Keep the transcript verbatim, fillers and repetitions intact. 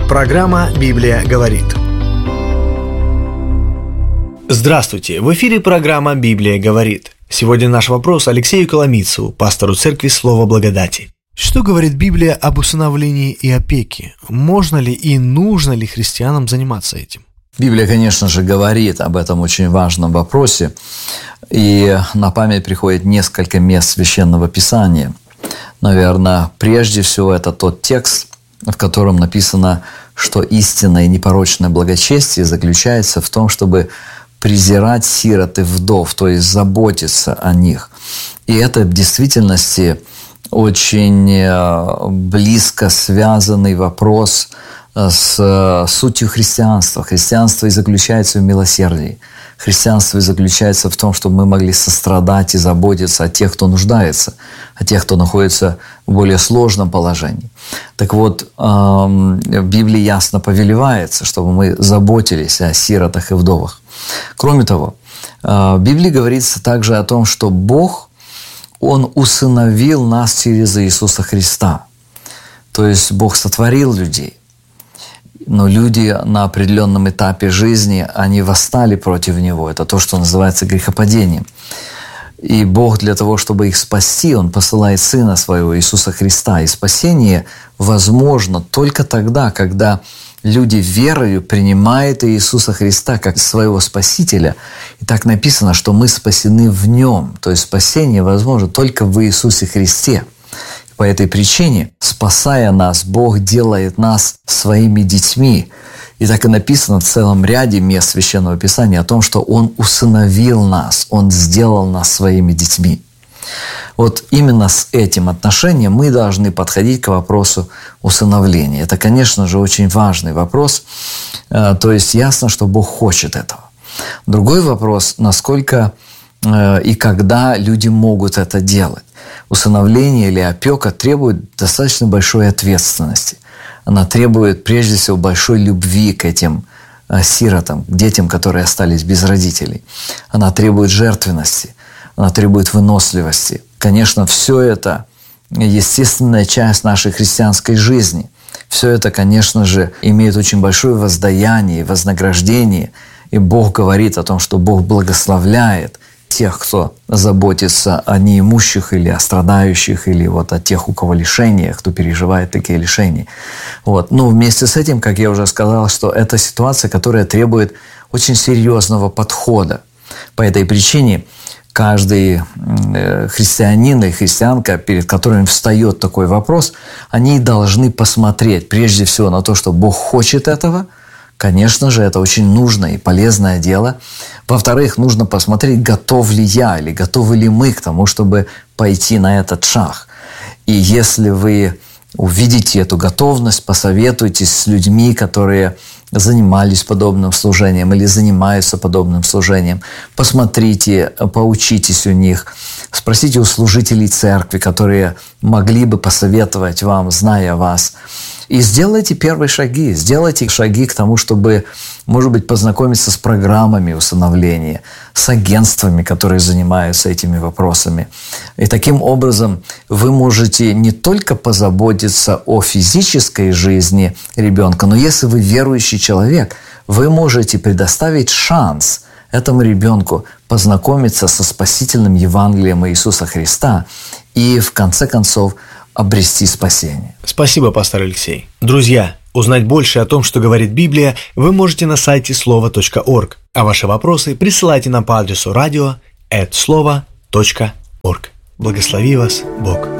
Программа «Библия говорит». Здравствуйте! В эфире программа «Библия говорит». Сегодня наш вопрос Алексею Коломийцеву, пастору церкви Слова Благодати. Что говорит Библия об усыновлении и опеке? Можно ли и нужно ли христианам заниматься этим? Библия, конечно же, говорит об этом очень важном вопросе, и на память приходит несколько мест Священного Писания. Наверное, прежде всего это тот текст, в котором написано, что истинное и непорочное благочестие заключается в том, чтобы презирать сирот и вдов, то есть заботиться о них. И это в действительности очень близко связанный вопрос с сутью христианства. Христианство и заключается в милосердии. Христианство и заключается в том, чтобы мы могли сострадать и заботиться о тех, кто нуждается, о тех, кто находится в более сложном положении. Так вот, в Библии ясно повелевается, чтобы мы заботились о сиротах и вдовах. Кроме того, в Библии говорится также о том, что Бог, Он усыновил нас через Иисуса Христа. То есть Бог сотворил людей. Но люди на определенном этапе жизни, они восстали против Него. Это то, что называется грехопадением. И Бог для того, чтобы их спасти, Он посылает Сына Своего, Иисуса Христа. И спасение возможно только тогда, когда люди верою принимают Иисуса Христа как своего Спасителя. И так написано, что мы спасены в Нем. То есть спасение возможно только в Иисусе Христе. По этой причине, спасая нас, Бог делает нас своими детьми. И так и написано в целом ряде мест Священного Писания о том, что Он усыновил нас, Он сделал нас своими детьми. Вот именно с этим отношением мы должны подходить к вопросу усыновления. Это, конечно же, очень важный вопрос. То есть ясно, что Бог хочет этого. Другой вопрос, насколько и когда люди могут это делать. Усыновление или опека требует достаточно большой ответственности. Она требует, прежде всего, большой любви к этим сиротам, к детям, которые остались без родителей. Она требует жертвенности, она требует выносливости. Конечно, все это естественная часть нашей христианской жизни. Все это, конечно же, имеет очень большое воздаяние, вознаграждение. И Бог говорит о том, что Бог благословляет тех, кто заботится о неимущих или о страдающих, или вот о тех, у кого лишения, кто переживает такие лишения. Вот. Но вместе с этим, как я уже сказал, что это ситуация, которая требует очень серьезного подхода. По этой причине каждый христианин и христианка, перед которыми встает такой вопрос, они должны посмотреть прежде всего на то, что Бог хочет этого. Конечно же, это очень нужное и полезное дело. Во-вторых, нужно посмотреть, готов ли я или готовы ли мы к тому, чтобы пойти на этот шаг. И если вы увидите эту готовность, посоветуйтесь с людьми, которые занимались подобным служением или занимаются подобным служением. Посмотрите, поучитесь у них. Спросите у служителей церкви, которые могли бы посоветовать вам, зная вас. И сделайте первые шаги. Сделайте шаги к тому, чтобы, может быть, познакомиться с программами усыновления, с агентствами, которые занимаются этими вопросами. И таким образом вы можете не только позаботиться о физической жизни ребенка, но если вы верующий человек, вы можете предоставить шанс этому ребенку познакомиться со спасительным Евангелием Иисуса Христа и, в конце концов, обрести спасение. Спасибо, пастор Алексей. Друзья, узнать больше о том, что говорит Библия, вы можете на сайте слова точка орг, а ваши вопросы присылайте нам по адресу радио эт слова точка орг. Благослови вас Бог.